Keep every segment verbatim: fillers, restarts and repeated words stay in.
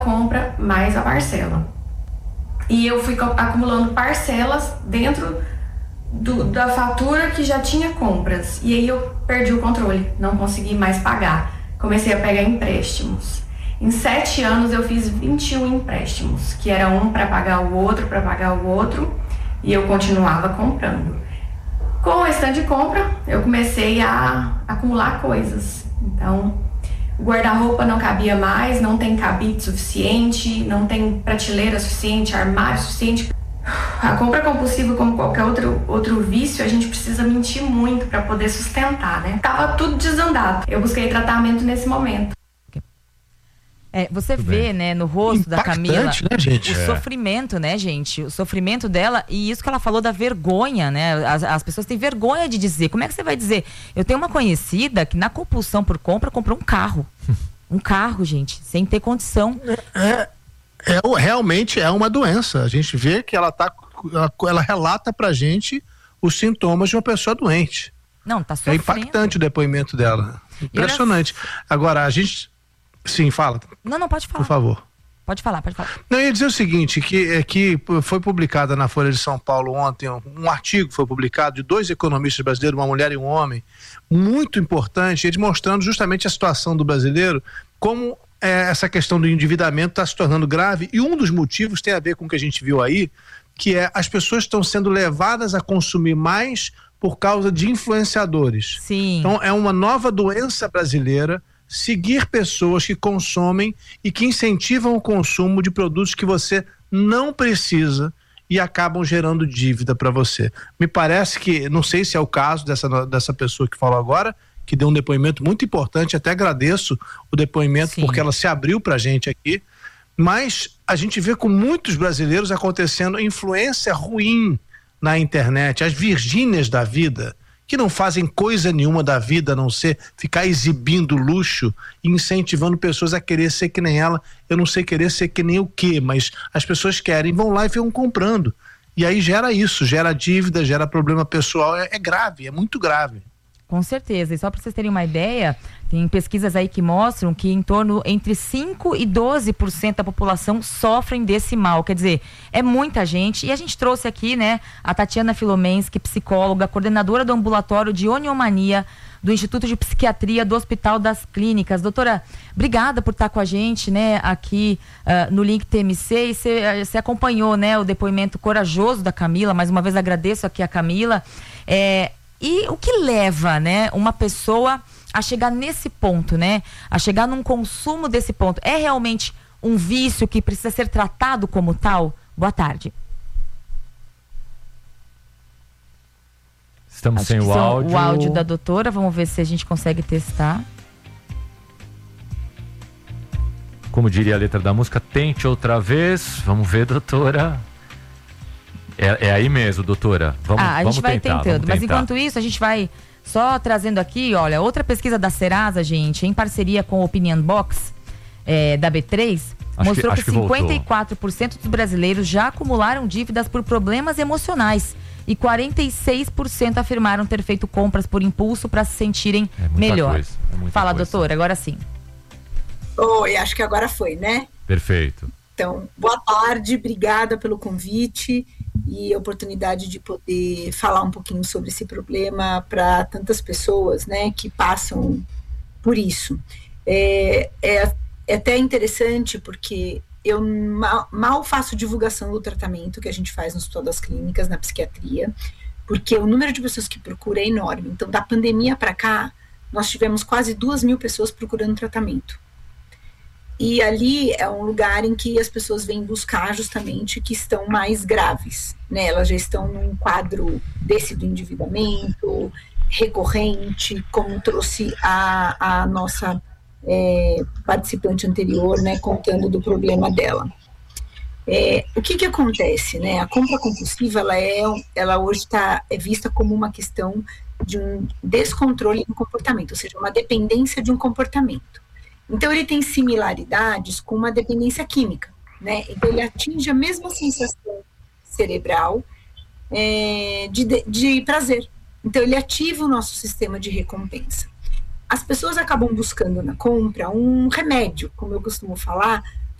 compra mais a parcela. E eu fui acumulando parcelas dentro do, da fatura que já tinha compras. E aí eu perdi o controle, não consegui mais pagar. Comecei a pegar empréstimos. Em sete anos eu fiz vinte e um empréstimos, que era um para pagar o outro, para pagar o outro, e eu continuava comprando. Com o restante de compra, eu comecei a acumular coisas. Então, o guarda-roupa não cabia mais, não tem cabide suficiente, não tem prateleira suficiente, armário suficiente. A compra compulsiva, como qualquer outro, outro vício, a gente precisa mentir muito para poder sustentar, né? Tava tudo desandado. Eu busquei tratamento nesse momento. É, você Muito vê, bem. né, no rosto Impactante, da Camila, né, gente? o é. sofrimento, né, gente? O sofrimento dela, e isso que ela falou da vergonha, né? As, as pessoas têm vergonha de dizer. Como é que você vai dizer? Eu tenho uma conhecida que na compulsão por compra comprou um carro. Um carro, gente, sem ter condição. É, é, é, realmente é uma doença. A gente vê que ela tá, ela, ela relata pra gente os sintomas de uma pessoa doente. Não, tá sofrendo. É impactante o depoimento dela. Impressionante. Olha... Agora, a gente... Sim, fala. Não, não, pode falar. Por favor. Pode falar, pode falar. Não, eu ia dizer o seguinte, que, é, que foi publicada na Folha de São Paulo ontem, um, um artigo foi publicado de dois economistas brasileiros, uma mulher e um homem, muito importante, eles mostrando justamente a situação do brasileiro, como é, essa questão do endividamento está se tornando grave, e um dos motivos tem a ver com o que a gente viu aí, que é as pessoas estão sendo levadas a consumir mais por causa de influenciadores. Sim. Então é uma nova doença brasileira, seguir pessoas que consomem e que incentivam o consumo de produtos que você não precisa e acabam gerando dívida para você. Me parece que, não sei se é o caso dessa, dessa pessoa que falou agora, que deu um depoimento muito importante, até agradeço o depoimento, Sim. porque ela se abriu pra gente aqui, mas a gente vê com muitos brasileiros acontecendo influência ruim na internet, as Virgínias da vida, que não fazem coisa nenhuma da vida a não ser ficar exibindo luxo e incentivando pessoas a querer ser que nem ela. Eu não sei querer ser que nem o quê, mas as pessoas querem, vão lá e ficam comprando. E aí gera isso, gera dívida, gera problema pessoal, é, é grave, é muito grave. Com certeza, e só para vocês terem uma ideia, tem pesquisas aí que mostram que em torno entre cinco e doze por cento da população sofrem desse mal, quer dizer, é muita gente, e a gente trouxe aqui, né, a Tatiana Filomensky, psicóloga, coordenadora do ambulatório de oniomania do Instituto de Psiquiatria do Hospital das Clínicas. Doutora, obrigada por estar com a gente, né, aqui uh, no Link T M C, e você uh, acompanhou, né, o depoimento corajoso da Camila, mais uma vez agradeço aqui a Camila, é... E o que leva, né, uma pessoa a chegar nesse ponto, né? A chegar num consumo desse ponto? É realmente um vício que precisa ser tratado como tal? Boa tarde. Estamos sem o áudio. O áudio da doutora, vamos ver se a gente consegue testar. Como diria a letra da música, tente outra vez. Vamos ver, doutora. É, é aí mesmo, doutora. Vamos, ah, a vamos gente vai tentar, tentando. Mas tentar. Enquanto isso, a gente vai só trazendo aqui, olha, outra pesquisa da Serasa, gente, em parceria com o Opinion Box, é, da B três, acho mostrou que, que, que cinquenta e quatro por cento dos brasileiros já acumularam dívidas por problemas emocionais. E quarenta e seis por cento afirmaram ter feito compras por impulso para se sentirem é muita melhor. Coisa, é muita Fala, coisa. doutora, agora sim. Oi, acho que agora foi, né? Perfeito. Então, boa tarde, obrigada pelo convite e a oportunidade de poder falar um pouquinho sobre esse problema para tantas pessoas, né, que passam por isso. É, é, é até interessante porque eu mal, mal faço divulgação do tratamento que a gente faz no Hospital das Clínicas, na psiquiatria, porque o número de pessoas que procuram é enorme. Então, da pandemia para cá, nós tivemos quase duas mil pessoas procurando tratamento. E ali é um lugar em que as pessoas vêm buscar justamente que estão mais graves, né? Elas já estão num quadro desse do endividamento recorrente, como trouxe a, a nossa é, participante anterior, né, contando do problema dela. É, o que que acontece, né? A compra compulsiva, ela, é, ela hoje está é vista como uma questão de um descontrole do comportamento, ou seja, uma dependência de um comportamento. Então, ele tem similaridades com uma dependência química, né? Então, ele atinge a mesma sensação cerebral é, de, de prazer. Então, ele ativa o nosso sistema de recompensa. As pessoas acabam buscando na compra um remédio, como eu costumo falar,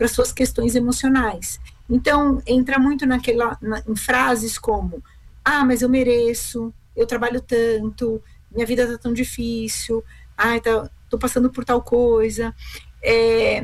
para suas questões emocionais. Então, entra muito naquela, na, em frases como, ah, mas eu mereço, eu trabalho tanto, minha vida tá tão difícil, ah, tá, tô passando por tal coisa. É,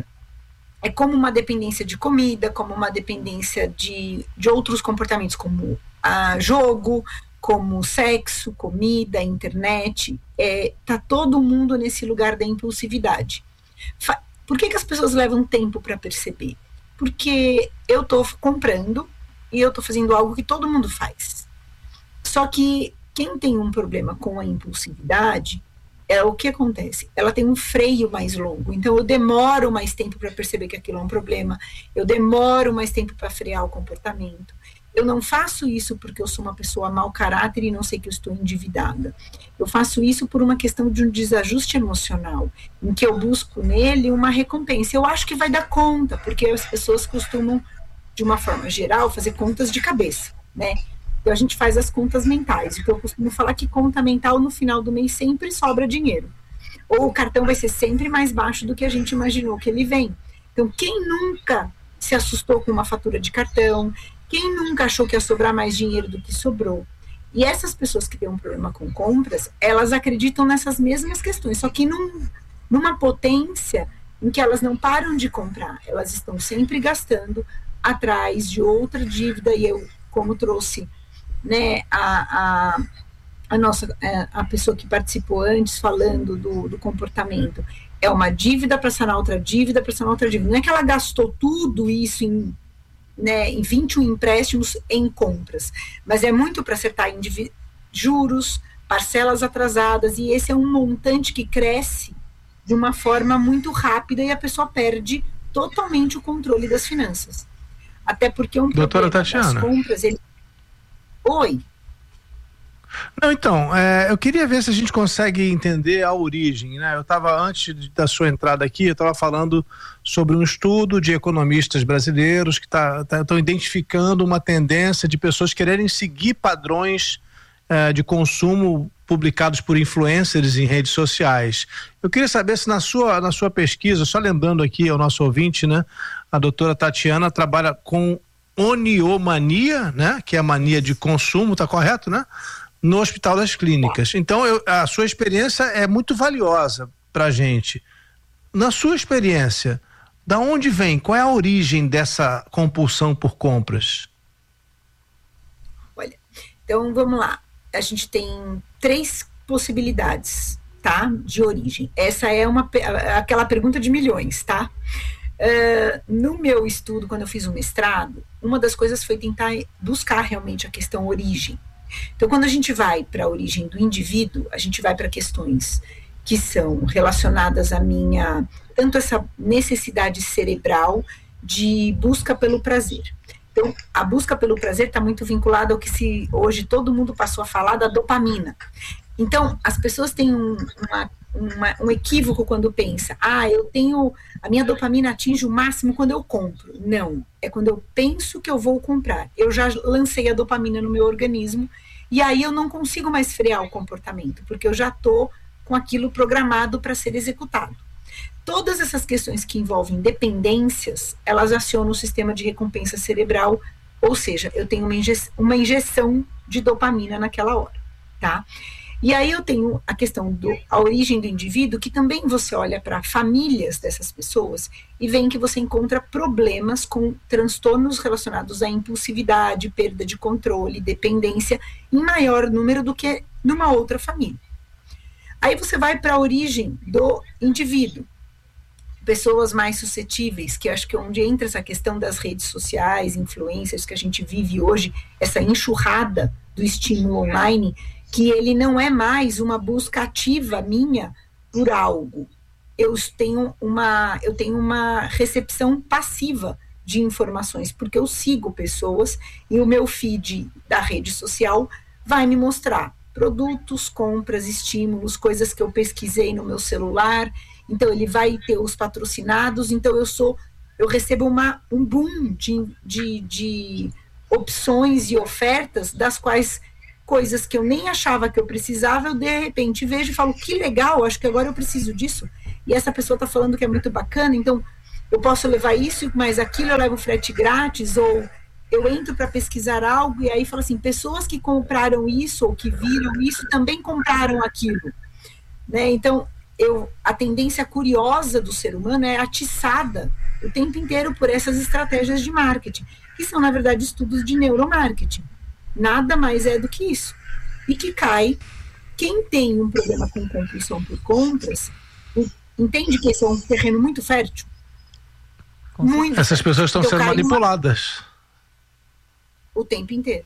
é como uma dependência de comida, como uma dependência de, de outros comportamentos, como ah, jogo, como sexo, comida, internet. É, tá todo mundo nesse lugar da impulsividade. Fa- Por que que as pessoas levam tempo para perceber? Porque eu tô comprando e eu tô fazendo algo que todo mundo faz. Só que quem tem um problema com a impulsividade, é o que acontece? Ela tem um freio mais longo, então eu demoro mais tempo para perceber que aquilo é um problema, eu demoro mais tempo para frear o comportamento. Eu não faço isso porque eu sou uma pessoa mau caráter e não sei que eu estou endividada. Eu faço isso por uma questão de um desajuste emocional, em que eu busco nele uma recompensa. Eu acho que vai dar conta, porque as pessoas costumam, de uma forma geral, fazer contas de cabeça, né? Então a gente faz as contas mentais. Então eu costumo falar que conta mental no final do mês sempre sobra dinheiro. Ou o cartão vai ser sempre mais baixo do que a gente imaginou que ele vem. Então quem nunca se assustou com uma fatura de cartão? Quem nunca achou que ia sobrar mais dinheiro do que sobrou? E essas pessoas que têm um problema com compras, elas acreditam nessas mesmas questões, só que num, numa potência em que elas não param de comprar. Elas estão sempre gastando atrás de outra dívida, e eu, como trouxe, né, a, a, a nossa, a pessoa que participou antes falando do, do comportamento, é uma dívida para sanar outra dívida, para sanar outra dívida. Não é que ela gastou tudo isso em, né, em vinte e um empréstimos em compras, mas é muito para acertar em divi- juros, parcelas atrasadas, e esse é um montante que cresce de uma forma muito rápida e a pessoa perde totalmente o controle das finanças. Até porque um Doutora problema Tatiana. das compras, ele... Oi. Não, então, é, eu queria ver se a gente consegue entender a origem, né? Eu estava, antes de, da sua entrada aqui, eu estava falando sobre um estudo de economistas brasileiros que estão tá, tá, identificando uma tendência de pessoas quererem seguir padrões é, de consumo publicados por influencers em redes sociais. Eu queria saber se na sua, na sua pesquisa, só lembrando aqui ao nosso ouvinte, né? A doutora Tatiana trabalha com oniomania, né? Que é a mania de consumo, tá correto, né? No Hospital das Clínicas. Então, eu, a sua experiência é muito valiosa pra gente. Na sua experiência, da onde vem, qual é a origem dessa compulsão por compras? Olha, então vamos lá. A gente tem três possibilidades, tá? De origem. Essa é uma, aquela pergunta de milhões, tá? Uh, no meu estudo, quando eu fiz o mestrado, uma das coisas foi tentar buscar realmente a questão origem. Então, quando a gente vai para a origem do indivíduo, a gente vai para questões que são relacionadas à minha, tanto essa necessidade cerebral de busca pelo prazer. Então, a busca pelo prazer está muito vinculada ao que se, hoje todo mundo passou a falar da dopamina. Então, as pessoas têm um, uma, uma, um equívoco quando pensa, ah, eu tenho, a minha dopamina atinge o máximo quando eu compro. Não, é quando eu penso que eu vou comprar. Eu já lancei a dopamina no meu organismo e aí eu não consigo mais frear o comportamento, porque eu já estou com aquilo programado para ser executado. Todas essas questões que envolvem dependências, elas acionam o sistema de recompensa cerebral, ou seja, eu tenho uma, inje- uma injeção de dopamina naquela hora, tá? E aí eu tenho a questão da origem do indivíduo, que também você olha para famílias dessas pessoas e vê que você encontra problemas com transtornos relacionados à impulsividade, perda de controle, dependência, em maior número do que numa outra família. Aí você vai para a origem do indivíduo. Pessoas mais suscetíveis, que acho que é onde entra essa questão das redes sociais, influencers, que a gente vive hoje, essa enxurrada do estímulo online, que ele não é mais uma busca ativa minha por algo. Eu tenho uma, eu tenho uma recepção passiva de informações, porque eu sigo pessoas e o meu feed da rede social vai me mostrar produtos, compras, estímulos, coisas que eu pesquisei no meu celular. Então ele vai ter os patrocinados, então eu sou, eu recebo uma, um boom de, de, de opções e ofertas, das quais coisas que eu nem achava que eu precisava, eu de repente vejo e falo, que legal, acho que agora eu preciso disso, e essa pessoa está falando que é muito bacana. Então eu posso levar isso, mas aquilo eu levo frete grátis, ou eu entro para pesquisar algo e aí falo assim, pessoas que compraram isso ou que viram isso também compraram aquilo, né? Então, eu, a tendência curiosa do ser humano é atiçada o tempo inteiro por essas estratégias de marketing, que são, na verdade, estudos de neuromarketing. Nada mais é do que isso. E que cai, quem tem um problema com compulsão por compras, entende que esse é um terreno muito fértil? Muito. Essas pessoas estão sendo manipuladas o tempo inteiro.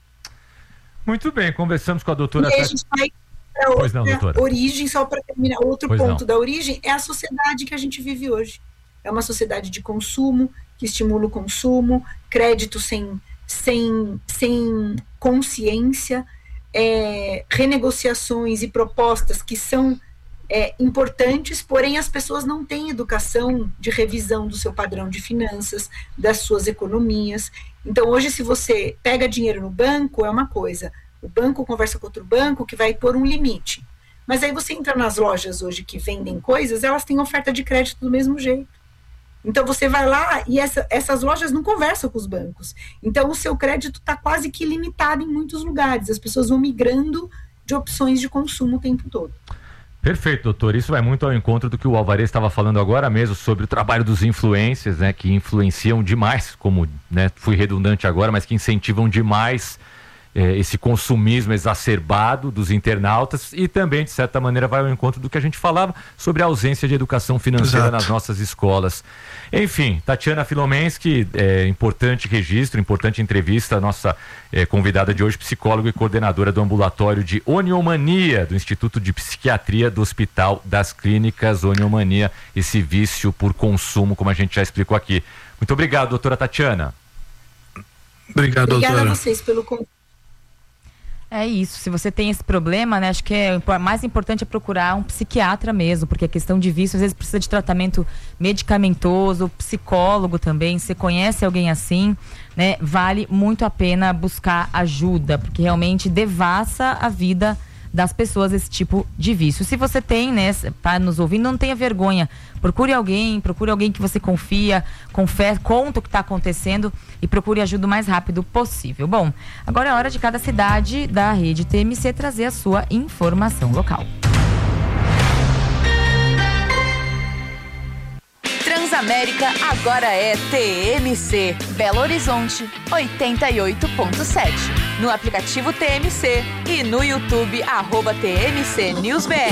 Muito bem, conversamos com a doutora. E aí a gente vai para outra não, doutora. origem, só para terminar, outro Pois ponto não. da origem é a sociedade que a gente vive hoje. É uma sociedade de consumo, que estimula o consumo, crédito sem, sem, sem consciência, é, renegociações e propostas que são É, importantes, porém as pessoas não têm educação de revisão do seu padrão de finanças, das suas economias. Então hoje, se você pega dinheiro no banco, é uma coisa, o banco conversa com outro banco que vai pôr um limite, mas aí você entra nas lojas hoje que vendem coisas, elas têm oferta de crédito do mesmo jeito. Então você vai lá e essa, essas lojas não conversam com os bancos, então o seu crédito está quase que limitado em muitos lugares, as pessoas vão migrando de opções de consumo o tempo todo. Perfeito, doutor. Isso vai muito ao encontro do que o Alvarez estava falando agora mesmo sobre o trabalho dos influencers, né, que influenciam demais, como, né, fui redundante agora, mas que incentivam demais eh, esse consumismo exacerbado dos internautas e também, de certa maneira, vai ao encontro do que a gente falava sobre a ausência de educação financeira Exato. nas nossas escolas. Enfim, Tatiana Filomensky, é, importante registro, importante entrevista, a nossa é, convidada de hoje, psicóloga e coordenadora do ambulatório de Oniomania, do Instituto de Psiquiatria do Hospital das Clínicas Oniomania, esse vício por consumo, como a gente já explicou aqui. Muito obrigado, doutora Tatiana. Obrigado, Obrigada doutora. a vocês pelo convite. É isso, se você tem esse problema, né, acho que é o mais importante é procurar um psiquiatra mesmo, porque a questão de vício às vezes precisa de tratamento medicamentoso, psicólogo também. Você conhece alguém assim, né, vale muito a pena buscar ajuda, porque realmente devassa a vida das pessoas esse tipo de vício. Se você tem, né, tá nos ouvindo, não tenha vergonha, procure alguém, procure alguém que você confia, confere, conta o que está acontecendo e procure ajuda o mais rápido possível. Bom, agora é hora de cada cidade da rede T M C trazer a sua informação local. Transamérica agora é T M C, Belo Horizonte, oitenta e oito ponto sete. No aplicativo T M C e no YouTube, arroba T M C News B R.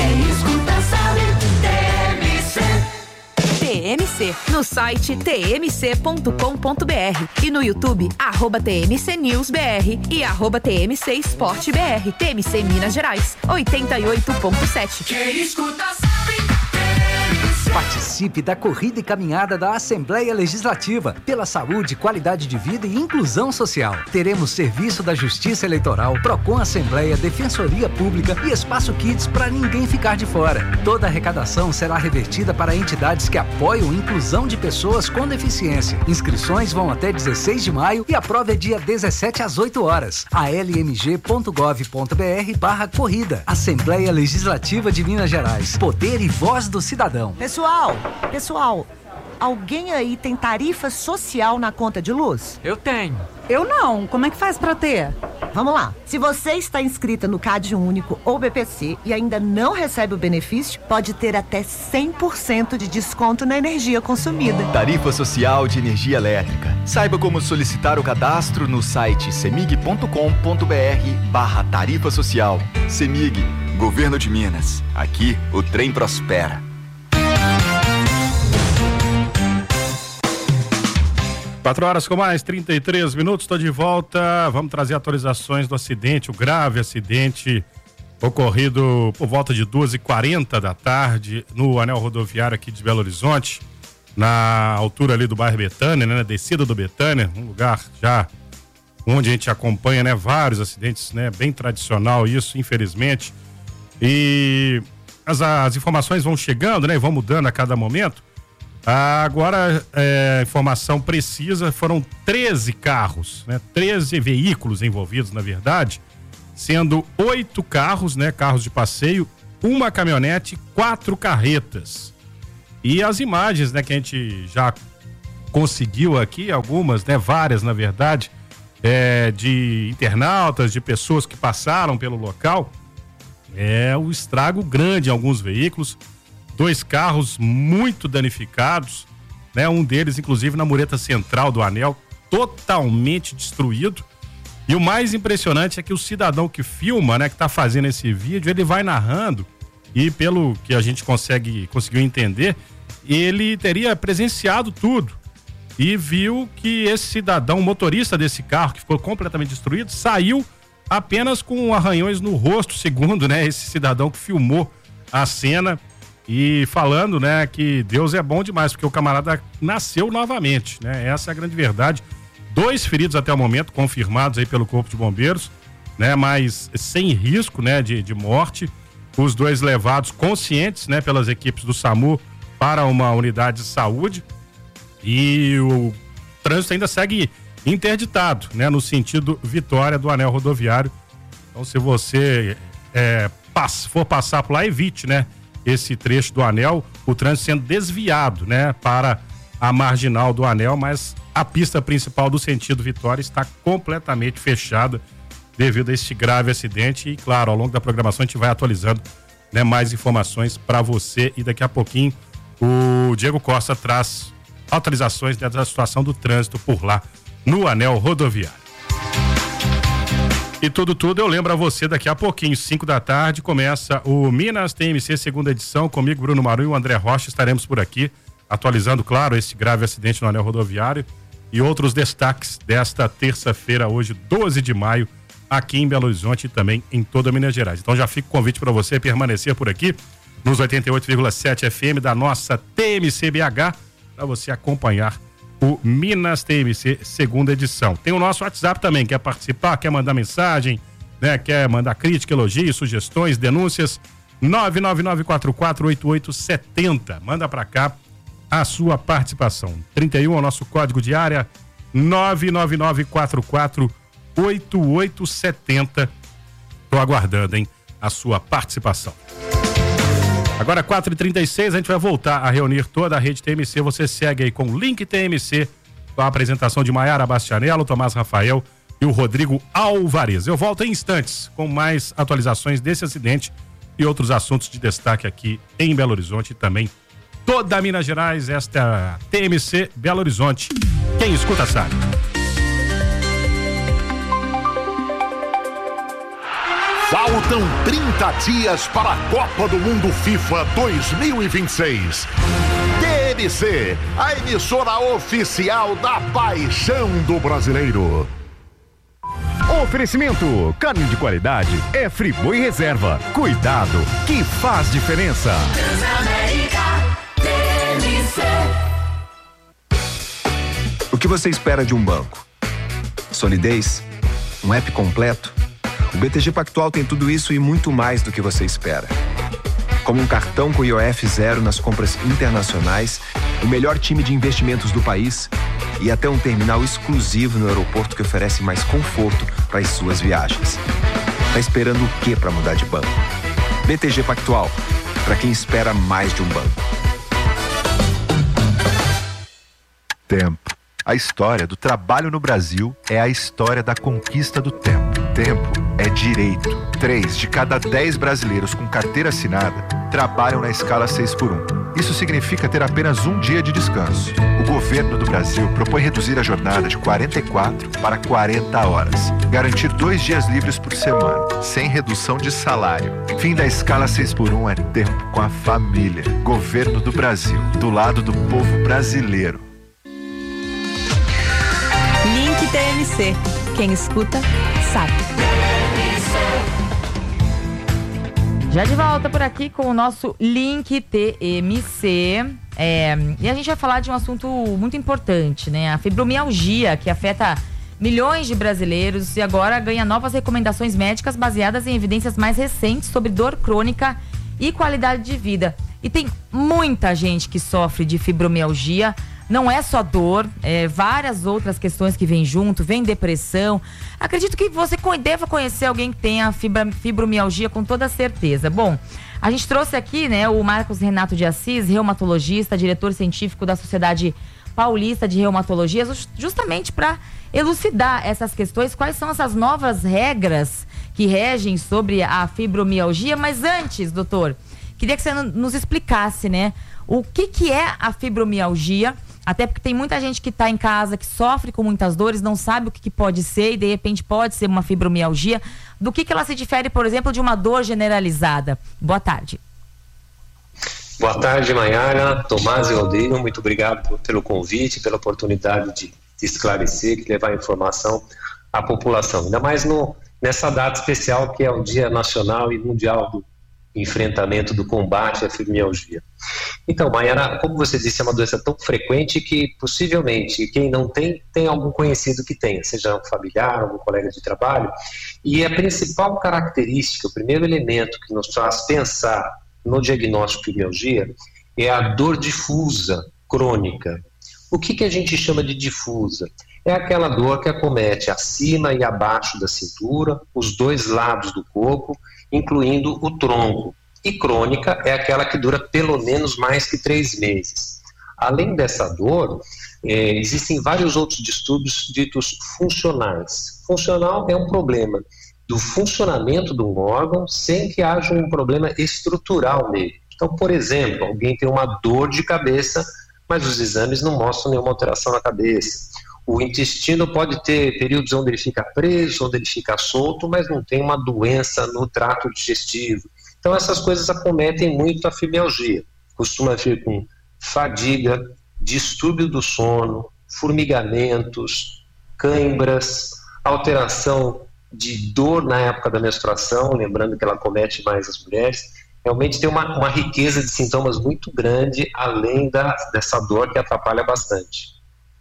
T M C, no site t m c ponto com ponto b r e no YouTube, arroba T M C News B R e arroba T M C Esporte B R. T M C Minas Gerais, oitenta e oito ponto sete. Quem escuta sabe. Participe da corrida e caminhada da Assembleia Legislativa pela saúde, qualidade de vida e inclusão social. Teremos serviço da Justiça Eleitoral, Procon Assembleia, Defensoria Pública e Espaço Kids para ninguém ficar de fora. Toda a arrecadação será revertida para entidades que apoiam a inclusão de pessoas com deficiência. Inscrições vão até dezesseis de maio e a prova é dia dezessete às oito horas. a l m g ponto gov ponto b r barra corrida. Assembleia Legislativa de Minas Gerais. Poder e voz do cidadão. Pessoal, pessoal, alguém aí tem tarifa social na conta de luz? Eu tenho. Eu não. Como é que faz pra ter? Vamos lá. Se você está inscrita no Cade Único ou B P C e ainda não recebe o benefício, pode ter até cem por cento de desconto na energia consumida. Tarifa Social de Energia Elétrica. Saiba como solicitar o cadastro no site semig ponto com ponto b r barra tarifa social. Semig, Governo de Minas. Aqui o trem prospera. quatro horas com mais trinta e três minutos, estou de volta. Vamos trazer atualizações do acidente, o grave acidente ocorrido por volta de duas e quarenta da tarde no anel rodoviário aqui de Belo Horizonte, na altura ali do bairro Betânia, né, na descida do Betânia, um lugar já onde a gente acompanha, né, vários acidentes, né, bem tradicional isso, infelizmente. E as, as informações vão chegando, né, e vão mudando a cada momento. Ah, agora, é, informação precisa, foram treze carros, né? treze veículos envolvidos, na verdade, sendo oito carros, né? Carros de passeio, uma caminhonete, quatro carretas. E as imagens, né, que a gente já conseguiu aqui, algumas, né, várias na verdade, é, de internautas, de pessoas que passaram pelo local, é o estrago grande em alguns veículos, dois carros muito danificados, né, um deles inclusive na mureta central do anel, totalmente destruído. E o mais impressionante é que o cidadão que filma, né, que tá fazendo esse vídeo, ele vai narrando e pelo que a gente consegue, conseguiu entender, ele teria presenciado tudo e viu que esse cidadão, motorista desse carro que ficou completamente destruído, saiu apenas com arranhões no rosto, segundo, né, esse cidadão que filmou a cena e falando, né, que Deus é bom demais, porque o camarada nasceu novamente, né? Essa é a grande verdade. Dois feridos até o momento, confirmados aí pelo Corpo de Bombeiros, né, mas sem risco, né, de, de morte. Os dois levados conscientes, né, pelas equipes do SAMU para uma unidade de saúde. E o trânsito ainda segue interditado, né, no sentido Vitória do anel rodoviário. Então, se você é, pass, for passar por lá, evite, né, esse trecho do anel, o trânsito sendo desviado, né, para a marginal do anel, mas a pista principal do sentido Vitória está completamente fechada devido a este grave acidente. E claro, ao longo da programação a gente vai atualizando, né, mais informações para você e daqui a pouquinho o Diego Costa traz atualizações da situação do trânsito por lá no anel rodoviário. E tudo, tudo, eu lembro a você, daqui a pouquinho, cinco da tarde, começa o Minas T M C segunda edição, comigo, Bruno Maru e o André Rocha, estaremos por aqui, atualizando, claro, esse grave acidente no anel rodoviário e outros destaques desta terça-feira, hoje, doze de maio, aqui em Belo Horizonte e também em toda Minas Gerais. Então já fica o convite para você permanecer por aqui, nos oitenta e oito vírgula sete F M da nossa T M C B H, para você acompanhar o Minas T M C segunda edição. Tem o nosso WhatsApp também, quer participar, quer mandar mensagem, né, quer mandar crítica, elogios, sugestões, denúncias, nove nove nove quatro quatro oito oito sete zero. Manda para cá a sua participação. trinta e um é o nosso código de área, nove nove nove quatro quatro oito oito sete zero. Tô aguardando, hein, a sua participação. Agora quatro e trinta e seis, a gente vai voltar a reunir toda a rede T M C. Você segue aí com o link T M C, com a apresentação de Maiara Bastianello, Tomás Rafael e o Rodrigo Alvarez. Eu volto em instantes com mais atualizações desse acidente e outros assuntos de destaque aqui em Belo Horizonte e também toda Minas Gerais. Esta é a T M C Belo Horizonte. Quem escuta sabe. Faltam trinta dias para a Copa do Mundo FIFA dois mil e vinte e seis. T M C, a emissora oficial da paixão do brasileiro. Oferecimento, carne de qualidade é Friboi Reserva. Cuidado, que faz diferença. Transamérica, T M C. O que você espera de um banco? Solidez? Um app completo? O B T G Pactual tem tudo isso e muito mais do que você espera. Como um cartão com I O F zero nas compras internacionais, o melhor time de investimentos do país e até um terminal exclusivo no aeroporto que oferece mais conforto para as suas viagens. Tá esperando o que para mudar de banco? B T G Pactual, para quem espera mais de um banco. Tempo. A história do trabalho no Brasil é a história da conquista do tempo. Tempo é direito. Três de cada dez brasileiros com carteira assinada trabalham na escala seis por um. Isso significa ter apenas um dia de descanso. O governo do Brasil propõe reduzir a jornada de quarenta e quatro para quarenta horas. Garantir dois dias livres por semana, sem redução de salário. Fim da escala seis por um é tempo com a família. Governo do Brasil, do lado do povo brasileiro. Link T M C. Quem escuta, sabe. Já de volta por aqui com o nosso Link T M C. É, e a gente vai falar de um assunto muito importante, né? A fibromialgia, que afeta milhões de brasileiros e agora ganha novas recomendações médicas baseadas em evidências mais recentes sobre dor crônica e qualidade de vida. E tem muita gente que sofre de fibromialgia. Não é só dor, é várias outras questões que vêm junto, vem depressão. Acredito que você deva conhecer alguém que tenha fibra, fibromialgia com toda certeza. Bom, A gente trouxe aqui, né, o Marcos Renato de Assis, reumatologista, diretor científico da Sociedade Paulista de Reumatologia, justamente para elucidar essas questões, quais são essas novas regras que regem sobre a fibromialgia. Mas antes, doutor, queria que você nos explicasse, né, o que que é a fibromialgia, até porque tem muita gente que está em casa, que sofre com muitas dores, não sabe o que, que pode ser e de repente pode ser uma fibromialgia. Do que que ela se difere, por exemplo, de uma dor generalizada? Boa tarde. Boa tarde, Maiara, Tomás e Rodrigo, muito obrigado pelo convite, pela oportunidade de, de esclarecer, de levar informação à população, ainda mais no, nessa data especial que é o Dia Nacional e Mundial do Enfrentamento do Combate à Fibromialgia. Então, Maiara, como você disse, é uma doença tão frequente que possivelmente quem não tem, tem algum conhecido que tenha, seja um familiar, algum colega de trabalho, e a principal característica, o primeiro elemento que nos faz pensar no diagnóstico de fibromialgia é a dor difusa, crônica. O que, que a gente chama de difusa? É aquela dor que acomete acima e abaixo da cintura, os dois lados do corpo, incluindo o tronco. E crônica é aquela que dura pelo menos mais que três meses. Além dessa dor, é, existem vários outros distúrbios ditos funcionais. Funcional é um problema do funcionamento de um órgão sem que haja um problema estrutural nele. Então, por exemplo, alguém tem uma dor de cabeça, mas os exames não mostram nenhuma alteração na cabeça. O intestino pode ter períodos onde ele fica preso, onde ele fica solto, mas não tem uma doença no trato digestivo. Então, essas coisas acometem muito a fibromialgia. Costuma vir com fadiga, distúrbio do sono, formigamentos, cãibras, alteração de dor na época da menstruação, lembrando que ela acomete mais as mulheres. Realmente tem uma, uma riqueza de sintomas muito grande, além da, dessa dor que atrapalha bastante.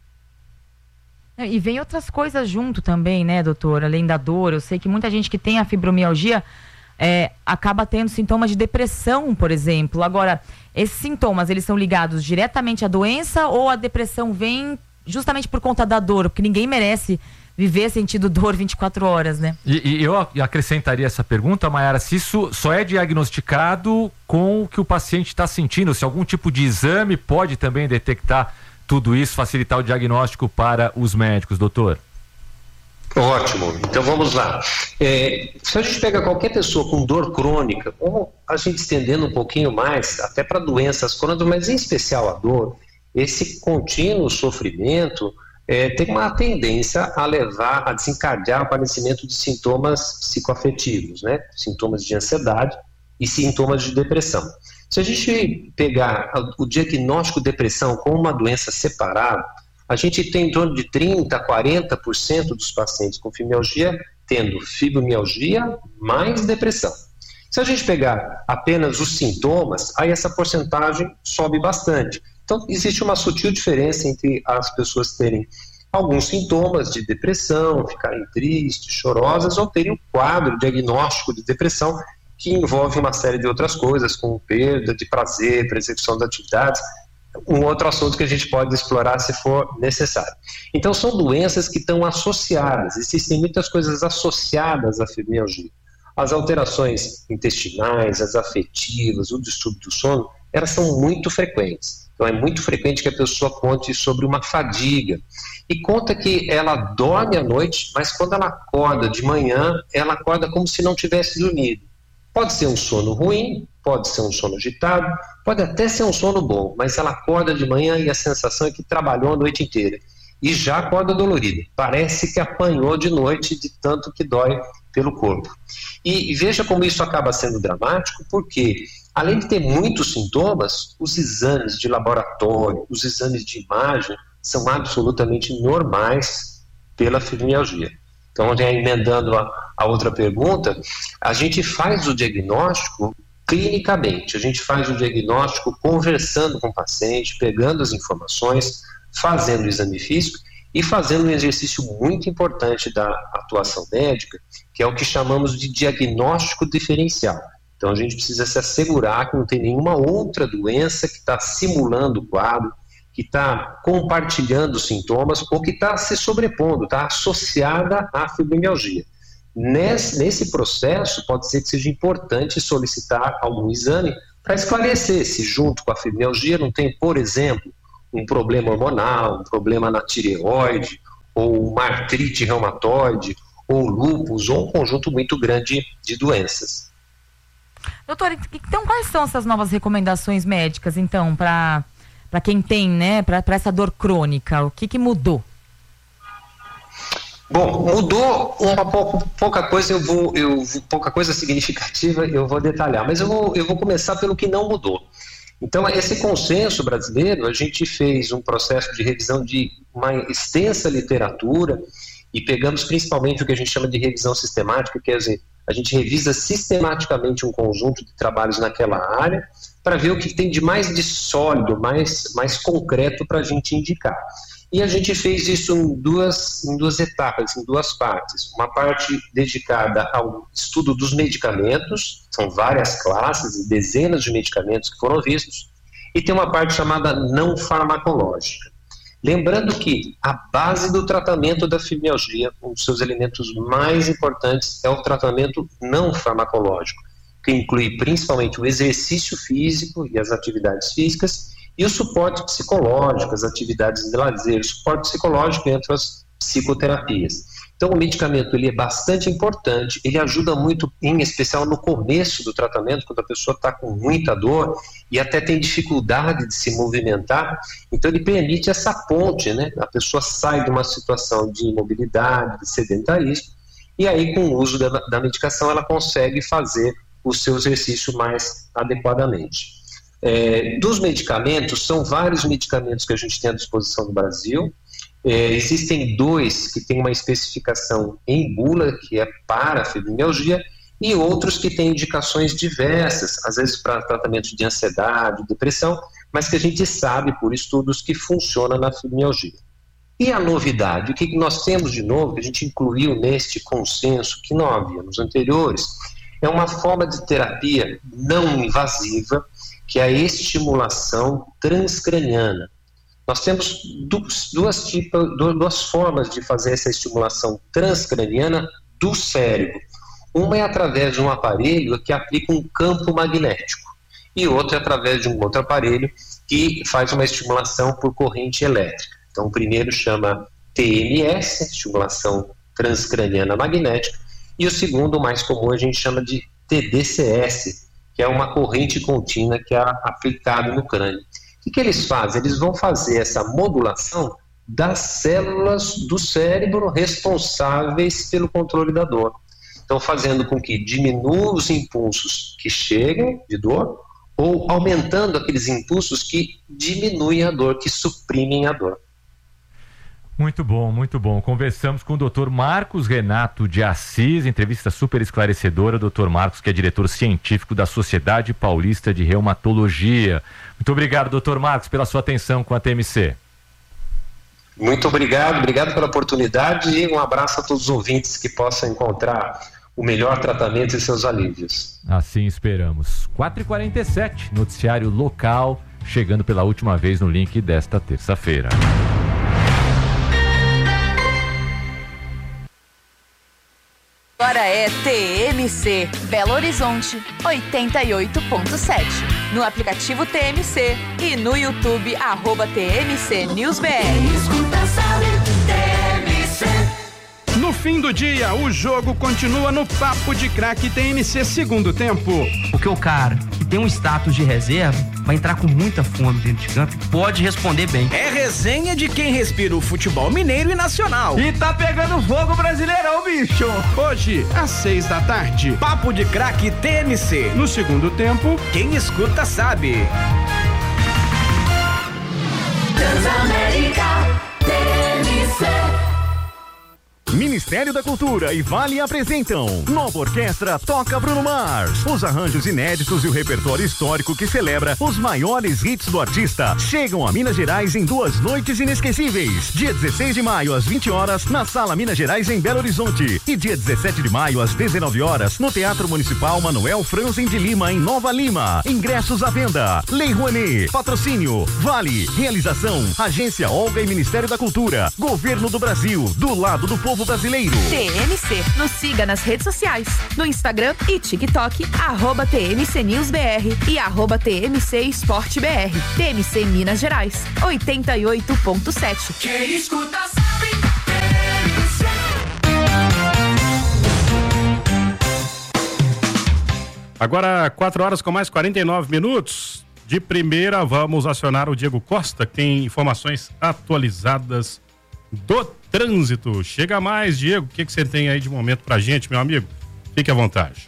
E vem outras coisas junto também, né, doutor? Além da dor, eu sei que muita gente que tem a fibromialgia é, acaba tendo sintomas de depressão, por exemplo. Agora, esses sintomas, eles são ligados diretamente à doença ou a depressão vem justamente por conta da dor? Porque ninguém merece viver sentindo dor vinte e quatro horas, né? E, e eu acrescentaria essa pergunta, Maiara, se isso só é diagnosticado com o que o paciente está sentindo, se algum tipo de exame pode também detectar tudo isso, facilitar o diagnóstico para os médicos, doutor? Ótimo, então vamos lá. É, se a gente pega qualquer pessoa com dor crônica, ou a gente estendendo um pouquinho mais, até para doenças crônicas, mas em especial a dor, esse contínuo sofrimento é, tem uma tendência a levar, a desencadear o aparecimento de sintomas psicoafetivos, né? Sintomas de ansiedade e sintomas de depressão. Se a gente pegar o diagnóstico de depressão como uma doença separada, a gente tem em torno de trinta a quarenta por cento dos pacientes com fibromialgia tendo fibromialgia mais depressão. Se a gente pegar apenas os sintomas, aí essa porcentagem sobe bastante. Então, existe uma sutil diferença entre as pessoas terem alguns sintomas de depressão, ficarem tristes, chorosas, ou terem um quadro diagnóstico de depressão que envolve uma série de outras coisas, como perda de prazer, percepção de atividades, um outro assunto que a gente pode explorar se for necessário. Então, são doenças que estão associadas, existem muitas coisas associadas à fibromialgia. As alterações intestinais, as afetivas, o distúrbio do sono, elas são muito frequentes. Então, é muito frequente que a pessoa conte sobre uma fadiga. E conta que ela dorme à noite, mas quando ela acorda de manhã, ela acorda como se não tivesse dormido. Pode ser um sono ruim, pode ser um sono agitado, pode até ser um sono bom, mas ela acorda de manhã e a sensação é que trabalhou a noite inteira. E já acorda dolorida. Parece que apanhou de noite de tanto que dói pelo corpo. E veja como isso acaba sendo dramático, porque além de ter muitos sintomas, os exames de laboratório, os exames de imagem são absolutamente normais pela fibromialgia. Então, já emendando a, a outra pergunta, a gente faz o diagnóstico clinicamente, a gente faz o diagnóstico conversando com o paciente, pegando as informações, fazendo o exame físico e fazendo um exercício muito importante da atuação médica, que é o que chamamos de diagnóstico diferencial. Então, a gente precisa se assegurar que não tem nenhuma outra doença que está simulando o quadro, que está compartilhando os sintomas ou que está se sobrepondo, está associada à fibromialgia. Nesse, nesse processo, pode ser que seja importante solicitar algum exame para esclarecer se junto com a fibromialgia não tem, por exemplo, um problema hormonal, um problema na tireoide, ou uma artrite reumatoide, ou lúpus, ou um conjunto muito grande de doenças. Doutor, então quais são essas novas recomendações médicas, então, para para quem tem, né, para essa dor crônica? O que que mudou? Bom, mudou uma pouco, pouca coisa, eu vou, eu, pouca coisa significativa, eu vou detalhar, mas eu vou, eu vou começar pelo que não mudou. Então, esse consenso brasileiro, a gente fez um processo de revisão de uma extensa literatura e pegamos principalmente o que a gente chama de revisão sistemática, quer dizer, a gente revisa sistematicamente um conjunto de trabalhos naquela área para ver o que tem de mais de sólido, mais, mais concreto para a gente indicar. E a gente fez isso em duas, em duas etapas, em duas partes. Uma parte dedicada ao estudo dos medicamentos, são várias classes e dezenas de medicamentos que foram vistos, e tem uma parte chamada não farmacológica. Lembrando que a base do tratamento da fibromialgia, um dos seus elementos mais importantes, é o tratamento não farmacológico, que inclui principalmente o exercício físico e as atividades físicas, e o suporte psicológico, as atividades de lazer, o suporte psicológico entre as psicoterapias. Então o medicamento ele é bastante importante, ele ajuda muito, em especial no começo do tratamento, quando a pessoa está com muita dor e até tem dificuldade de se movimentar, então ele permite essa ponte, né? A pessoa sai de uma situação de imobilidade, de sedentarismo, e aí com o uso da, da medicação ela consegue fazer o seu exercício mais adequadamente. É, dos medicamentos, são vários medicamentos que a gente tem à disposição no Brasil. É, existem dois que têm uma especificação em bula, que é para a fibromialgia, e outros que têm indicações diversas, às vezes para tratamento de ansiedade, depressão, mas que a gente sabe por estudos que funciona na fibromialgia. E a novidade, o que nós temos de novo, que a gente incluiu neste consenso que não havia nos anteriores, é uma forma de terapia não invasiva, que é a estimulação transcraniana. Nós temos duas, duas, tipos, duas formas de fazer essa estimulação transcraniana do cérebro. Uma é através de um aparelho que aplica um campo magnético e outra é através de um outro aparelho que faz uma estimulação por corrente elétrica. Então, o primeiro chama T M S, estimulação transcraniana magnética, e o segundo, o mais comum, a gente chama de T D C S, que é uma corrente contínua que é aplicada no crânio. O que, que eles fazem? Eles vão fazer essa modulação das células do cérebro responsáveis pelo controle da dor. Então, fazendo com que diminua os impulsos que chegam de dor ou aumentando aqueles impulsos que diminuem a dor, que suprimem a dor. Muito bom, muito bom. Conversamos com o doutor Marcos Renato de Assis, entrevista super esclarecedora. doutor Marcos, que é diretor científico da Sociedade Paulista de Reumatologia. Muito obrigado, doutor Marcos, pela sua atenção com a T M C. Muito obrigado, obrigado pela oportunidade e um abraço a todos os ouvintes que possam encontrar o melhor tratamento e seus alívios. Assim esperamos. quatro e quarenta e sete, noticiário local, chegando pela última vez no link desta terça-feira. Agora é T M C, Belo Horizonte, oitenta e oito ponto sete. No aplicativo T M C e no YouTube, arroba T M C News B R. No fim do dia, o jogo continua no Papo de Craque T M C segundo tempo. Porque o cara que tem um status de reserva vai entrar com muita fome dentro de campo e pode responder bem. É resenha de quem respira o futebol mineiro e nacional. E tá pegando fogo Brasileirão, bicho! Hoje, às seis da tarde, Papo de Craque T M C. No segundo tempo, quem escuta sabe. Transamérica T M C. Ministério da Cultura e Vale apresentam Nova Orquestra Toca Bruno Mars. Os arranjos inéditos e o repertório histórico que celebra os maiores hits do artista chegam a Minas Gerais em duas noites inesquecíveis. Dia dezesseis de maio às vinte horas na Sala Minas Gerais em Belo Horizonte e dia dezessete de maio às dezenove horas no Teatro Municipal Manuel Franzen de Lima em Nova Lima. Ingressos à venda. Lei Rouanet. Patrocínio Vale. Realização Agência Olga e Ministério da Cultura. Governo do Brasil. Do lado do povo povo brasileiro. T M C, nos siga nas redes sociais, no Instagram e TikTok, arroba T M C News B R e arroba T M C Esporte B R. T M C Minas Gerais, oitenta e oito ponto sete. Quem escuta sabe, T M C. Agora, quatro horas com mais quarenta e nove minutos. De primeira, vamos acionar o Diego Costa, que tem informações atualizadas do trânsito. Chega mais, Diego. O que, que você tem aí de momento pra gente, meu amigo? Fique à vontade.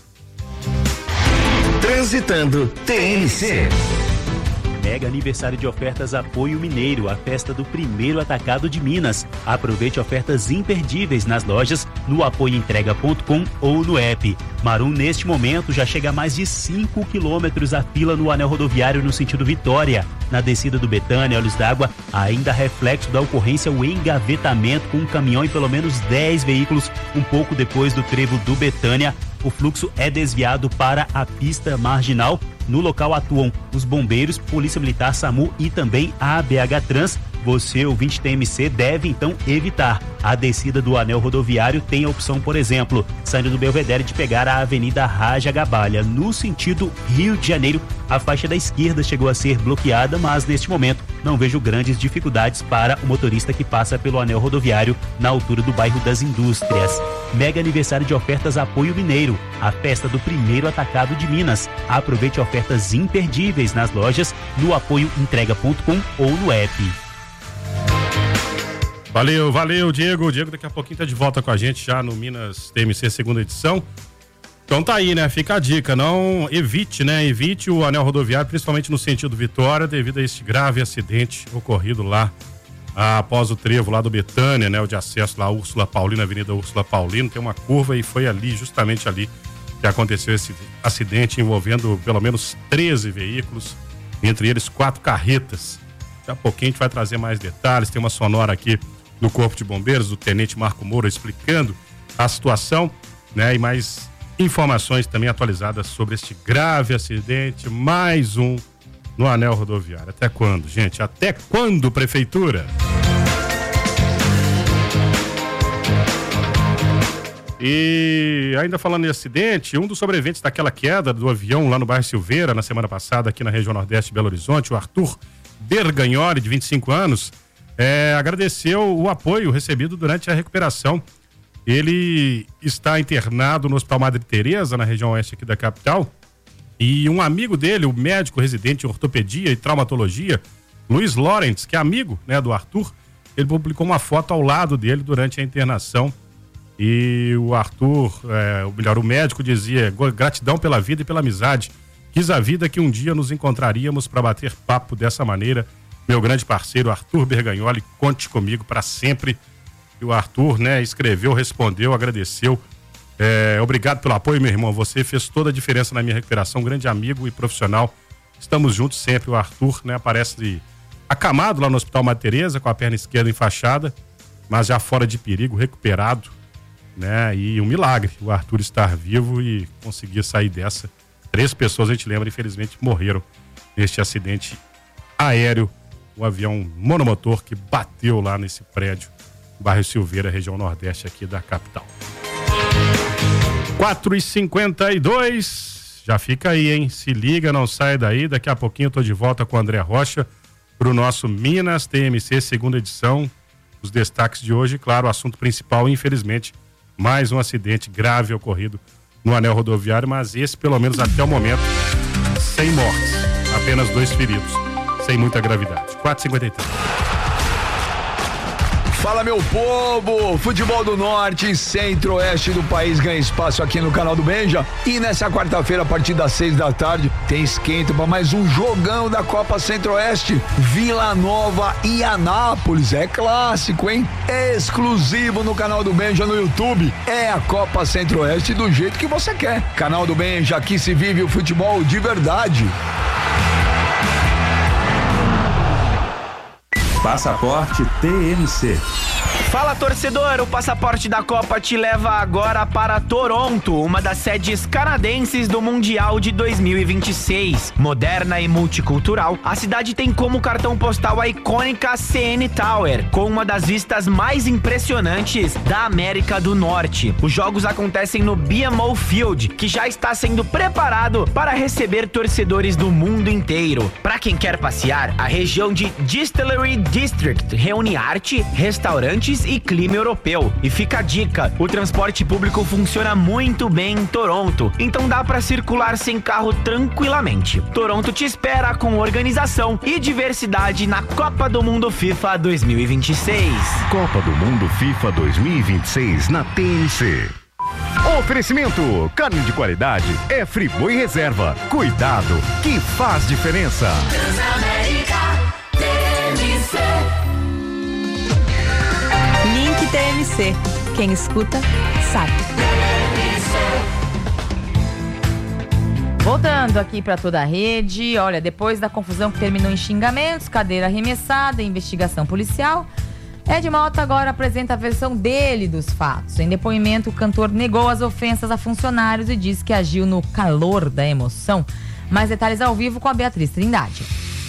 Transitando T M C. Mega aniversário de ofertas Apoio Mineiro, a festa do primeiro atacado de Minas. Aproveite ofertas imperdíveis nas lojas, no apoio entrega ponto com ou no app. Marum, neste momento, já chega a mais de cinco quilômetros a fila no anel rodoviário no sentido Vitória. Na descida do Betânia, Olhos d'Água, ainda reflexo da ocorrência, o engavetamento com um caminhão e pelo menos dez veículos, um pouco depois do trevo do Betânia. O fluxo é desviado para a pista marginal. No local atuam os bombeiros, Polícia Militar, SAMU e também a A B H Trans. Você, ouvinte T M C, deve então evitar a descida do anel rodoviário. Tem a opção, por exemplo, saindo do Belvedere, de pegar a Avenida Raja Gabalha. No sentido Rio de Janeiro, a faixa da esquerda chegou a ser bloqueada, mas neste momento não vejo grandes dificuldades para o motorista que passa pelo anel rodoviário na altura do bairro das Indústrias. Mega aniversário de ofertas Apoio Mineiro, a festa do primeiro atacado de Minas. Aproveite ofertas imperdíveis nas lojas, no apoio entrega ponto com ou no app. Valeu, valeu, Diego. O Diego daqui a pouquinho tá de volta com a gente já no Minas T M C segunda edição. Então tá aí, né? Fica a dica, não evite, né? Evite o anel rodoviário, principalmente no sentido Vitória, devido a este grave acidente ocorrido lá ah, após o trevo lá do Betânia, né? O de acesso lá, Úrsula Paulino, Avenida Úrsula Paulino, tem uma curva e foi ali, justamente ali, que aconteceu esse acidente envolvendo pelo menos treze veículos, entre eles quatro carretas. Daqui a pouquinho a gente vai trazer mais detalhes, tem uma sonora aqui do Corpo de Bombeiros, do Tenente Marco Moura, explicando a situação, né? E mais informações também atualizadas sobre este grave acidente, mais um no anel rodoviário. Até quando, gente? Até quando, Prefeitura? E ainda falando em acidente, um dos sobreviventes daquela queda do avião lá no bairro Silveira, na semana passada, aqui na região Nordeste de Belo Horizonte, o Arthur Bergagnoli, de vinte e cinco anos, é, agradeceu o apoio recebido durante a recuperação. Ele está internado no Hospital Madre Teresa, na região oeste aqui da capital, e um amigo dele, o médico residente em ortopedia e traumatologia, Luiz Lawrence, que é amigo, né, do Arthur, ele publicou uma foto ao lado dele durante a internação. E o Arthur, é, ou melhor, o médico dizia: gratidão pela vida e pela amizade. Quis a vida que um dia nos encontraríamos para bater papo dessa maneira. Meu grande parceiro Arthur Bergagnoli, conte comigo para sempre. E o Arthur, né, escreveu, respondeu, agradeceu. É, obrigado pelo apoio, meu irmão. Você fez toda a diferença na minha recuperação. Um grande amigo e profissional. Estamos juntos sempre. O Arthur, né, aparece acamado lá no Hospital Madre Teresa, com a perna esquerda enfaixada, mas já fora de perigo, recuperado, né? E um milagre o Arthur estar vivo e conseguir sair dessa. Três pessoas, a gente lembra, infelizmente morreram neste acidente aéreo, o avião monomotor que bateu lá nesse prédio, bairro Silveira, região Nordeste aqui da capital. quatro e cinquenta e dois, já fica aí, hein? Se liga, não sai daí. Daqui a pouquinho eu tô de volta com o André Rocha pro nosso Minas T M C segunda edição. Os destaques de hoje, claro, o assunto principal, infelizmente, mais um acidente grave ocorrido no anel rodoviário, mas esse, pelo menos até o momento, sem mortes, apenas dois feridos, sem muita gravidade. quatro e cinquenta e três. Fala, meu povo! Futebol do Norte e Centro-Oeste do país ganha espaço aqui no canal do Benja. E nessa quarta-feira, a partir das seis da tarde, tem esquenta para mais um jogão da Copa Centro-Oeste. Vila Nova e Anápolis. É clássico, hein? É exclusivo no canal do Benja no YouTube. É a Copa Centro-Oeste do jeito que você quer. Canal do Benja, aqui se vive o futebol de verdade. Passaporte T M C. Fala, torcedor, o passaporte da Copa te leva agora para Toronto, uma das sedes canadenses do Mundial de dois mil e vinte e seis. Moderna e multicultural, a cidade tem como cartão postal a icônica C N Tower, com uma das vistas mais impressionantes da América do Norte. Os jogos acontecem no B M O Field, que já está sendo preparado para receber torcedores do mundo inteiro. Para quem quer passear, a região de Distillery District reúne arte, restaurantes e clima europeu. E fica a dica, o transporte público funciona muito bem em Toronto, então dá para circular sem carro tranquilamente. Toronto te espera com organização e diversidade na Copa do Mundo FIFA dois mil e vinte e seis. Copa do Mundo FIFA dois mil e vinte e seis na T N C. Oferecimento, carne de qualidade é Friboi Reserva. Cuidado, que faz diferença. Transamérica T M C. Link T M C. Quem escuta, sabe. Voltando aqui para toda a rede, olha, depois da confusão que terminou em xingamentos, cadeira arremessada, investigação policial, Ed Mota agora apresenta a versão dele dos fatos. Em depoimento, o cantor negou as ofensas a funcionários e disse que agiu no calor da emoção. Mais detalhes ao vivo com a Beatriz Trindade.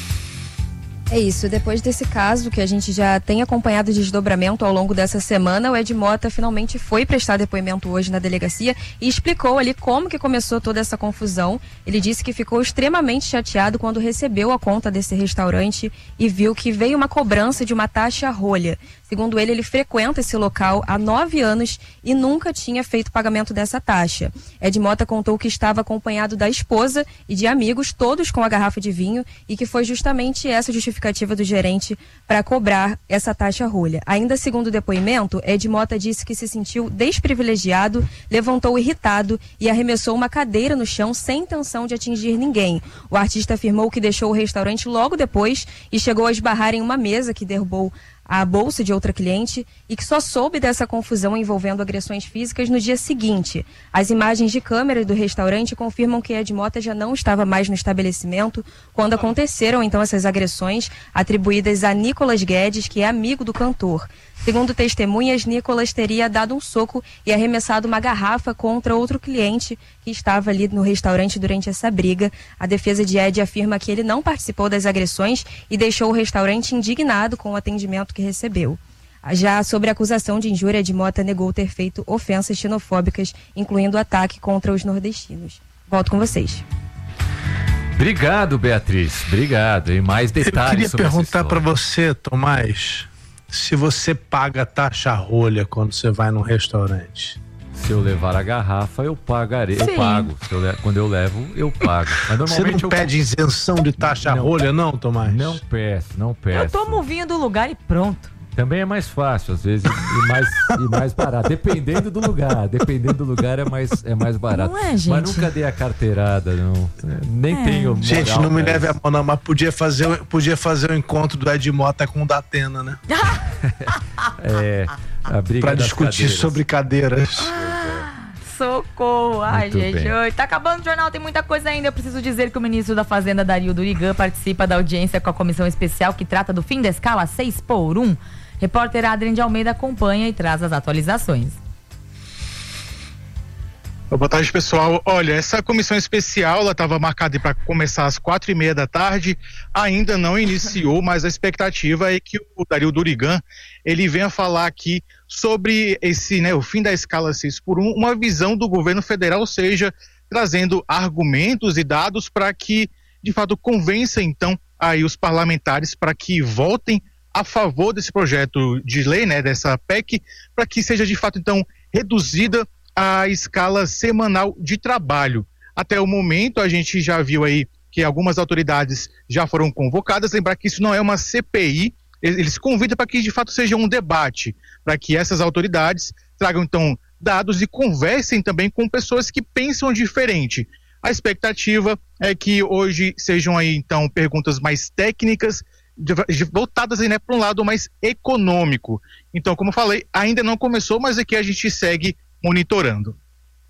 É isso, depois desse caso que a gente já tem acompanhado o desdobramento ao longo dessa semana, o Ed Mota finalmente foi prestar depoimento hoje na delegacia e explicou ali como que começou toda essa confusão. Ele disse que ficou extremamente chateado quando recebeu a conta desse restaurante e viu que veio uma cobrança de uma taxa rolha. Segundo ele, ele frequenta esse local há nove anos e nunca tinha feito pagamento dessa taxa. Ed Mota contou que estava acompanhado da esposa e de amigos, todos com a garrafa de vinho, e que foi justamente essa justificativa do gerente para cobrar essa taxa rolha. Ainda segundo o depoimento, Ed Mota disse que se sentiu desprivilegiado, levantou irritado e arremessou uma cadeira no chão sem intenção de atingir ninguém. O artista afirmou que deixou o restaurante logo depois e chegou a esbarrar em uma mesa que derrubou a bolsa de outra cliente e que só soube dessa confusão envolvendo agressões físicas no dia seguinte. As imagens de câmera do restaurante confirmam que Ed Mota já não estava mais no estabelecimento quando aconteceram então essas agressões atribuídas a Nicolas Guedes, que é amigo do cantor. Segundo testemunhas, Nicolas teria dado um soco e arremessado uma garrafa contra outro cliente que estava ali no restaurante durante essa briga. A defesa de Ed afirma que ele não participou das agressões e deixou o restaurante indignado com o atendimento que recebeu. Já sobre a acusação de injúria, Ed Mota negou ter feito ofensas xenofóbicas, incluindo ataque contra os nordestinos. Volto com vocês. Obrigado, Beatriz. Obrigado. E mais detalhes sobre Eu queria perguntar para você, Tomás, se você paga taxa rolha quando você vai num restaurante. Se eu levar a garrafa, eu pagarei. Sim. Eu pago. Se eu le... Quando eu levo, eu pago. Mas Você normalmente não eu... pede isenção de taxa Não. rolha, não, Tomás? Não peço, não peço. Eu tomo o vinho do lugar e pronto. Também é mais fácil, às vezes, e mais, e mais barato. Dependendo do lugar. Dependendo do lugar é mais, é mais barato. Não é, gente? Mas nunca dei a carteirada, não. Nem É. tenho moral. Gente, não me pra leve isso. a mão, não, mas podia fazer, o- podia fazer o encontro do Ed Mota com o Datena, né? É, a briga Pra das discutir cadeiras. sobre cadeiras. Socorro. Ai, Muito gente. bem. Oi, tá acabando o jornal, tem muita coisa ainda. Eu preciso dizer que o ministro da Fazenda, Dario Durigan, participa da audiência com a comissão especial que trata do fim da escala seis por um. Repórter Adrien de Almeida acompanha e traz as atualizações. Boa tarde, pessoal. Olha, essa comissão especial estava marcada para começar às quatro e meia da tarde, ainda não iniciou, mas a expectativa é que o Dario Durigan ele venha falar aqui sobre esse, né, o fim da escala seis por um, uma visão do governo federal, ou seja, trazendo argumentos e dados para que, de fato, convença então aí os parlamentares para que votem a favor desse projeto de lei, né, dessa P E C, para que seja de fato então reduzida a escala semanal de trabalho. Até o momento, a gente já viu aí que algumas autoridades já foram convocadas. Lembrar que isso não é uma C P I, eles convidam para que de fato seja um debate, para que essas autoridades tragam então dados e conversem também com pessoas que pensam diferente. A expectativa é que hoje sejam aí então perguntas mais técnicas, voltadas aí, né, para um lado mais econômico. Então, como eu falei, ainda não começou, mas aqui a gente segue monitorando.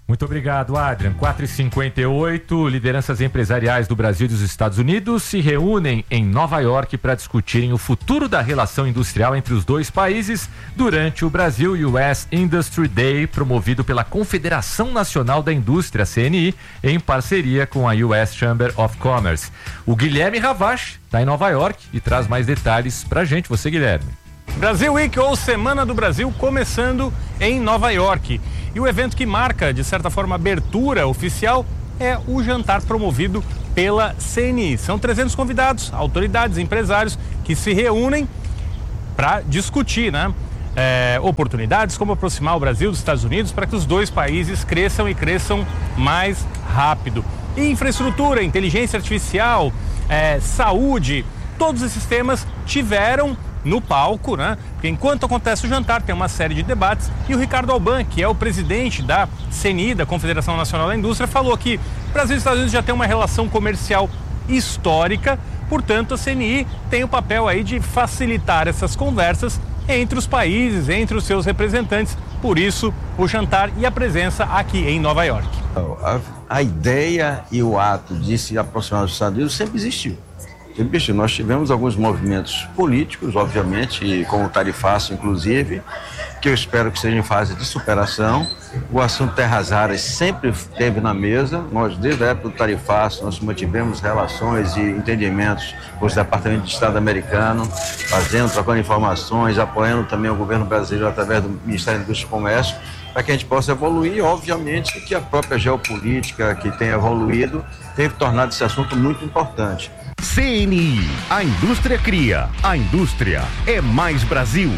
Muito obrigado, Adrian. quatro e cinquenta e oito, lideranças empresariais do Brasil e dos Estados Unidos se reúnem em Nova York para discutirem o futuro da relação industrial entre os dois países durante o Brasil U S Industry Day, promovido pela Confederação Nacional da Indústria, C N I, em parceria com a U S Chamber of Commerce. O Guilherme Ravache está em Nova York e traz mais detalhes para a gente. Você, Guilherme. Brasil Week, ou Semana do Brasil, começando em Nova York. E o evento que marca, de certa forma, a abertura oficial é o jantar promovido pela C N I. São trezentos convidados, autoridades, empresários que se reúnem para discutir, né? É, oportunidades, como aproximar o Brasil dos Estados Unidos para que os dois países cresçam e cresçam mais rápido. E infraestrutura, inteligência artificial, é, saúde, todos esses temas tiveram no palco, né? Porque enquanto acontece o jantar, tem uma série de debates e o Ricardo Alban, que é o presidente da C N I, da Confederação Nacional da Indústria, falou que o Brasil e os Estados Unidos já tem uma relação comercial histórica, portanto a C N I tem o papel aí de facilitar essas conversas entre os países, entre os seus representantes, por isso o jantar e a presença aqui em Nova York. A, a ideia e o ato de se aproximar dos Estados Unidos sempre existiu. Nós tivemos alguns movimentos políticos, obviamente, e com o tarifaço, inclusive, que eu espero que seja em fase de superação. O assunto terras raras sempre esteve na mesa. Nós, desde a época do tarifaço, nós mantivemos relações e entendimentos com os departamentos de Estado americano, fazendo, trocando informações, apoiando também o governo brasileiro através do Ministério da Indústria e Comércio, para que a gente possa evoluir. E, obviamente, que a própria geopolítica que tem evoluído teve tornado esse assunto muito importante. C N I, a indústria cria, a indústria é mais Brasil.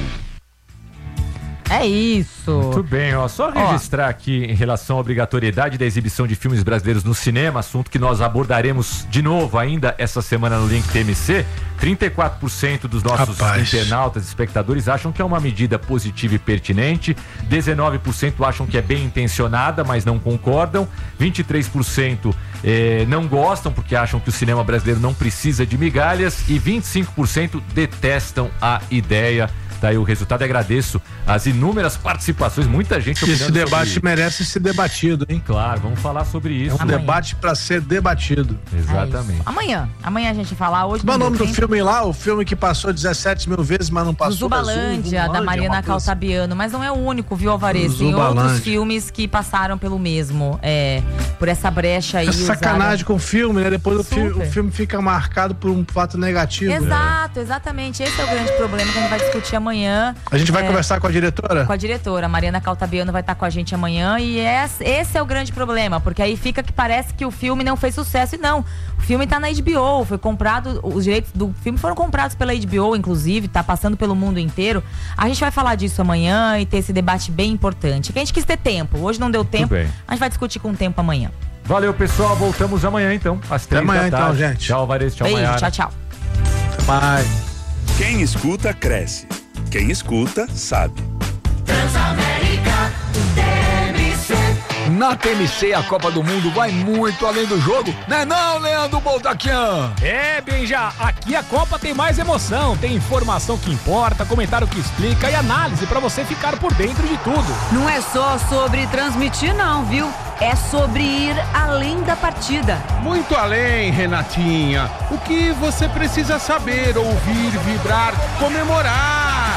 É isso. Muito bem, ó. Só registrar ó. aqui em relação à obrigatoriedade da exibição de filmes brasileiros no cinema, assunto que nós abordaremos de novo ainda essa semana no Link T M C. trinta e quatro por cento dos nossos Rapaz. internautas e espectadores acham que é uma medida positiva e pertinente. dezenove por cento acham que é bem intencionada, mas não concordam. vinte e três por cento eh, não gostam porque acham que o cinema brasileiro não precisa de migalhas. E vinte e cinco por cento detestam a ideia. Daí o resultado, agradeço as inúmeras participações, muita gente opinando. Esse debate sobre... merece ser debatido, hein? Claro, vamos falar sobre isso. É um Amanhã. debate para ser debatido. Exatamente. É amanhã, amanhã a gente falar hoje. Qual é o nome do filme lá? O filme que passou dezessete mil vezes, mas não passou. Zubalândia, Azul, da Mariana Caltabiano, mas não é o único, viu, Alvarez? Tem outros filmes que passaram pelo mesmo, é, por essa brecha aí. É sacanagem usada... com o filme, né? Depois o filme, o filme fica marcado por um fato negativo. Exato, né? Exatamente. Esse é o grande problema que a gente vai discutir amanhã. Amanhã. A gente vai é, conversar com a diretora? Com a diretora, Mariana Caltabiano vai estar com a gente amanhã e esse, esse é o grande problema, porque aí fica que parece que o filme não fez sucesso e não. O filme tá na H B O, foi comprado, os direitos do filme foram comprados pela H B O, inclusive, tá passando pelo mundo inteiro. A gente vai falar disso amanhã e ter esse debate bem importante, que a gente quis ter tempo, hoje não deu tempo, a gente vai discutir com tempo amanhã. Valeu, pessoal, voltamos amanhã então, às três da tarde. Até amanhã então, gente. Tchau, Alvarez, tchau, Beijo, Maiara. tchau, tchau. Até mais. Quem escuta, cresce. Quem escuta, sabe. Transamérica T M C. Na T M C, a Copa do Mundo vai muito além do jogo, né não, Leandro Boltaquian? É, Benja, aqui a Copa tem mais emoção, tem informação que importa, comentário que explica e análise pra você ficar por dentro de tudo. Não é só sobre transmitir não, viu? É sobre ir além da partida. Muito além, Renatinha. O que você precisa saber, ouvir, vibrar, comemorar.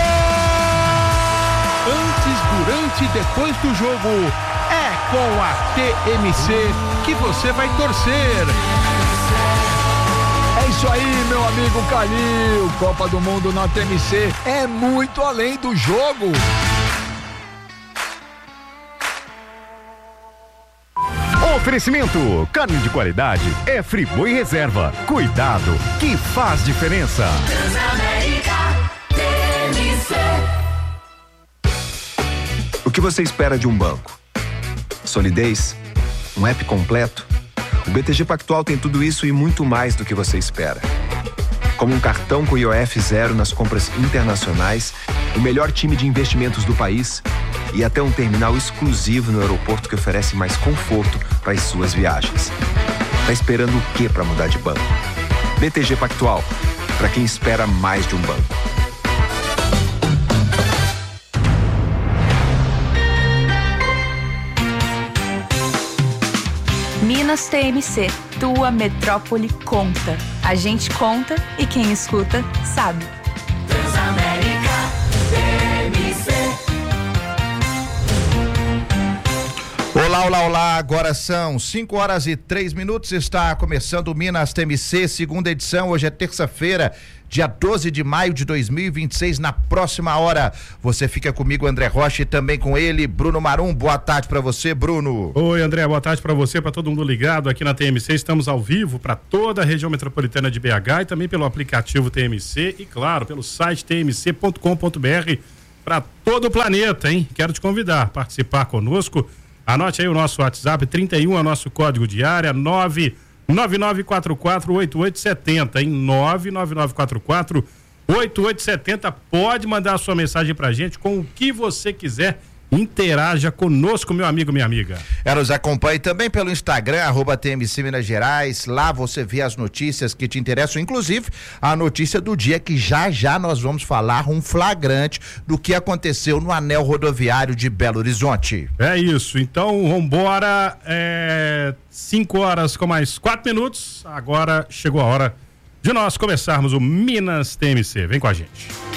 Gol! Antes, durante e depois do jogo, é com a T M C que você vai torcer. É isso aí, meu amigo Calil. Copa do Mundo na T M C é muito além do jogo. Oferecimento, carne de qualidade é Friboi Reserva. Cuidado, que faz diferença. Transamérica T M C. O que você espera de um banco? Solidez? Um app completo? O B T G Pactual tem tudo isso e muito mais do que você espera. Como um cartão com I O F zero nas compras internacionais, o melhor time de investimentos do país e até um terminal exclusivo no aeroporto que oferece mais conforto para as suas viagens. Tá esperando o quê para mudar de banco? B T G Pactual, para quem espera mais de um banco. Minas T M C, tua metrópole conta. A gente conta e quem escuta sabe. Transamérica T M C. Olá, olá, olá, agora são cinco horas e três minutos, está começando o Minas T M C, segunda edição, hoje é terça-feira, dia doze de maio de dois mil e vinte e seis, na próxima hora, você fica comigo, André Rocha, e também com ele, Bruno Marum. Boa tarde pra você, Bruno. Oi, André, boa tarde pra você, pra todo mundo ligado aqui na T M C, estamos ao vivo pra toda a região metropolitana de B H e também pelo aplicativo T M C e, claro, pelo site t m c ponto com ponto b r pra todo o planeta, hein? Quero te convidar a participar conosco. Anote aí o nosso WhatsApp, trinta e um é o nosso código de área, nove nove nove quatro quatro oito oito sete zero, hein? nove nove nove quatro quatro oito oito sete zero. Pode mandar a sua mensagem pra gente com o que você quiser. Interaja conosco, meu amigo, minha amiga. Ela nos acompanhe também pelo Instagram, arroba T M C Minas Gerais. Lá você vê as notícias que te interessam, inclusive a notícia do dia, que já já nós vamos falar um flagrante do que aconteceu no anel rodoviário de Belo Horizonte. É isso, então vambora, é, cinco horas com mais quatro minutos, agora chegou a hora de nós começarmos o Minas T M C, vem com a gente.